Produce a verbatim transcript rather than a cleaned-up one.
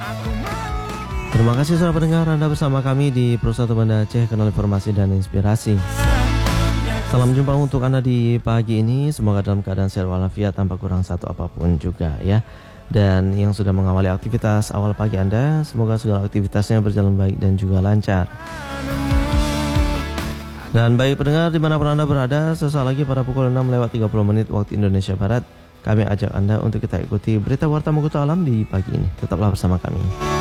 Terima kasih sudah mendengar Anda bersama kami di Persatu Banda Aceh, Kanal Informasi dan Inspirasi. Salam jumpa untuk Anda di pagi ini. Semoga dalam keadaan sehat walafiat tanpa kurang satu apapun juga ya. Dan yang sudah mengawali aktivitas awal pagi Anda, semoga segala aktivitasnya berjalan baik dan juga lancar. Dan baik pendengar dimanapun Anda berada, sesaat lagi pada pukul enam lewat tiga puluh menit waktu Indonesia Barat, kami ajak Anda untuk kita ikuti berita Warta Mukutu Alam di pagi ini. Tetaplah bersama kami.